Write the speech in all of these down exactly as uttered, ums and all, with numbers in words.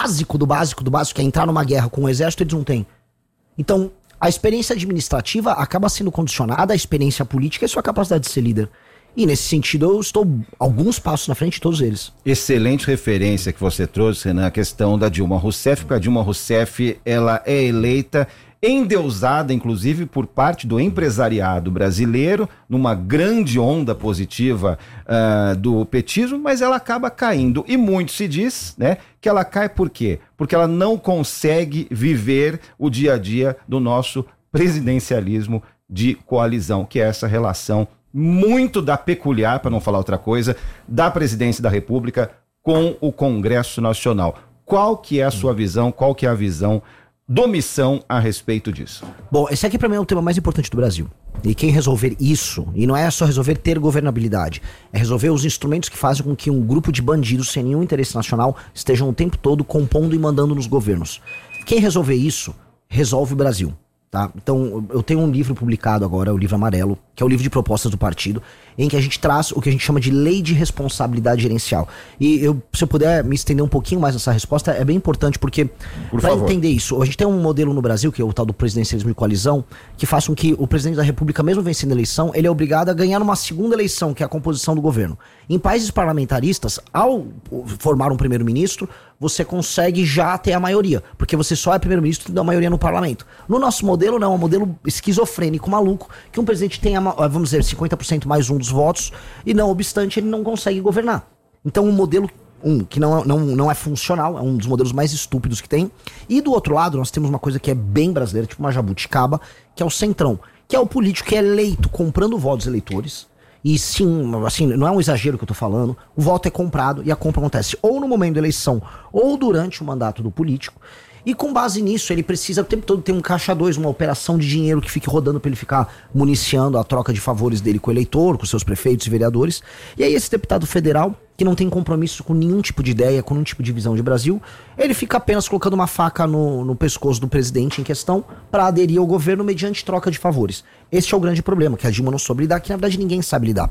básico do básico do básico, que é entrar numa guerra com o exército, eles não têm. Então, a experiência administrativa acaba sendo condicionada à experiência política e à sua capacidade de ser líder. E nesse sentido eu estou alguns passos na frente de todos eles. Excelente referência que você trouxe, Renan, a questão da Dilma Rousseff, porque a Dilma Rousseff, ela é eleita, endeusada inclusive por parte do empresariado brasileiro, numa grande onda positiva uh, do petismo, mas ela acaba caindo. E muito se diz, né, que ela cai por quê? Porque ela não consegue viver o dia a dia do nosso presidencialismo de coalizão, que é essa relação muito da peculiar, para não falar outra coisa, da presidência da República com o Congresso Nacional. Qual que é a sua visão, qual que é a visão do Missão a respeito disso? Bom, esse aqui para mim é o tema mais importante do Brasil. E quem resolver isso, e não é só resolver ter governabilidade, é resolver os instrumentos que fazem com que um grupo de bandidos sem nenhum interesse nacional estejam o tempo todo compondo e mandando nos governos. Quem resolver isso, resolve o Brasil. Tá? Então, eu tenho um livro publicado agora, o livro amarelo, que é o livro de propostas do partido, em que a gente traz o que a gente chama de lei de responsabilidade gerencial. E eu, se eu puder me estender um pouquinho mais nessa resposta, é bem importante, porque para entender isso, a gente tem um modelo no Brasil, que é o tal do presidencialismo de coalizão, que faz com que o presidente da República, mesmo vencendo a eleição, ele é obrigado a ganhar uma segunda eleição, que é a composição do governo. Em países parlamentaristas, ao formar um primeiro-ministro, você consegue já ter a maioria, porque você só é primeiro-ministro da maioria no parlamento. No nosso modelo, não, é um modelo esquizofrênico, maluco, que um presidente tenha, vamos dizer, cinquenta por cento mais um dos votos, e não obstante, ele não consegue governar. Então, um modelo, um, que não, não, não é funcional, é um dos modelos mais estúpidos que tem. E do outro lado, nós temos uma coisa que é bem brasileira, tipo uma jabuticaba, que é o centrão, que é o político que é eleito comprando votos eleitores. E sim, assim, não é um exagero que eu tô falando, o voto é comprado e a compra acontece ou no momento da eleição ou durante o mandato do político, e com base nisso ele precisa o tempo todo ter um caixa dois, uma operação de dinheiro que fique rodando para ele ficar municiando a troca de favores dele com o eleitor, com seus prefeitos e vereadores. E aí esse deputado federal, que não tem compromisso com nenhum tipo de ideia, com nenhum tipo de visão de Brasil, ele fica apenas colocando uma faca no, no pescoço do presidente em questão para aderir ao governo mediante troca de favores. Esse é o grande problema, que a Dilma não soube lidar, que na verdade ninguém sabe lidar.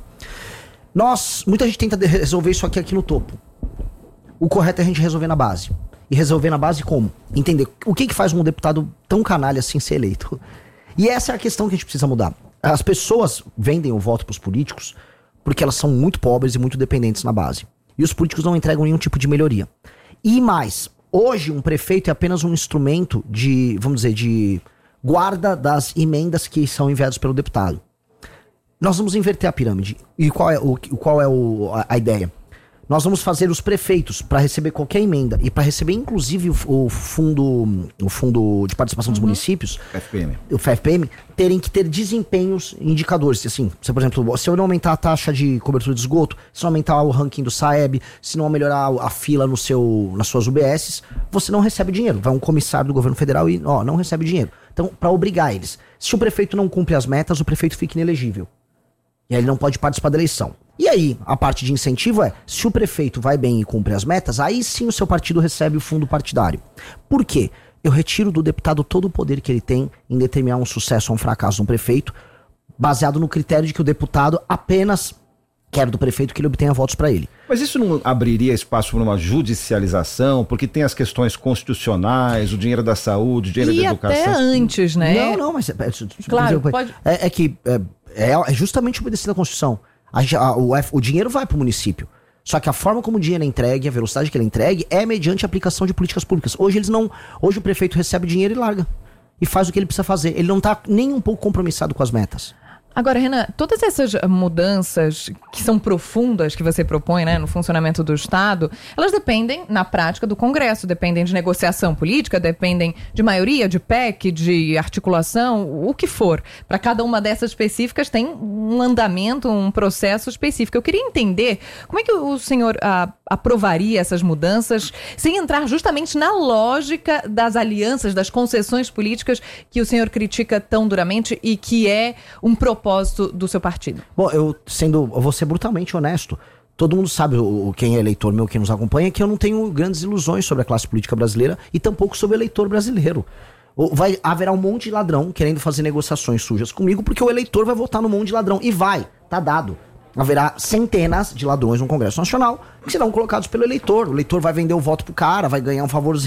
Nós, muita gente tenta resolver isso aqui, aqui no topo. O correto é a gente resolver na base. E resolver na base como? Entender o que que faz um deputado tão canalha assim ser eleito. E essa é a questão que a gente precisa mudar. As pessoas vendem o voto pros políticos porque elas são muito pobres e muito dependentes na base. E os políticos não entregam nenhum tipo de melhoria. E mais, hoje um prefeito é apenas um instrumento de, vamos dizer, de guarda das emendas que são enviadas pelo deputado. Nós vamos inverter a pirâmide. E qual é, o, qual é o, a, a ideia? Nós vamos fazer os prefeitos para receber qualquer emenda e para receber inclusive o, o fundo o fundo de participação dos uhum. municípios, F P M. o F P M, terem que ter desempenhos indicadores. Assim, se, por exemplo, se eu não aumentar a taxa de cobertura de esgoto, se não aumentar o ranking do Saeb, se não melhorar a fila no seu, nas suas U B Ss, você não recebe dinheiro. Vai um comissário do governo federal e ó, não recebe dinheiro. Então, para obrigar eles. Se o prefeito não cumpre as metas, o prefeito fica inelegível. E aí ele não pode participar da eleição. E aí, a parte de incentivo é, se o prefeito vai bem e cumpre as metas, aí sim o seu partido recebe o fundo partidário. Por quê? Eu retiro do deputado todo o poder que ele tem em determinar um sucesso ou um fracasso de um prefeito, baseado no critério de que o deputado apenas quer do prefeito que ele obtenha votos para ele. Mas isso não abriria espaço para uma judicialização? Porque tem as questões constitucionais, o dinheiro da saúde, o dinheiro e da educação. Até antes, né? Não, não, mas... É, claro, pode... é, é que é, é justamente obedecer a Constituição. A, a, o, o dinheiro vai para o município. Só que a forma como o dinheiro é entregue, a velocidade que ele é entregue, é mediante a aplicação de políticas públicas. Hoje eles não. Hoje o prefeito recebe dinheiro e larga. E faz o que ele precisa fazer. Ele não está nem um pouco compromissado com as metas. Agora, Renan, todas essas mudanças que são profundas que você propõe, né, no funcionamento do Estado, elas dependem, na prática, do Congresso, dependem de negociação política, dependem de maioria, de P E C, de articulação, o que for. Para cada uma dessas específicas tem um andamento, um processo específico. Eu queria entender como é que o senhor a, aprovaria essas mudanças sem entrar justamente na lógica das alianças, das concessões políticas que o senhor critica tão duramente e que é um propósito do seu partido. Bom, eu sendo, eu vou ser brutalmente honesto. Todo mundo sabe, o, quem é eleitor meu, quem nos acompanha, que eu não tenho grandes ilusões sobre a classe política brasileira e tampouco sobre o eleitor brasileiro. Vai haverá um monte de ladrão querendo fazer negociações sujas comigo, porque o eleitor vai votar no monte de ladrão. E vai, tá dado. Haverá centenas de ladrões no Congresso Nacional que serão colocados pelo eleitor. O eleitor vai vender o voto pro cara, vai ganhar um favorzinho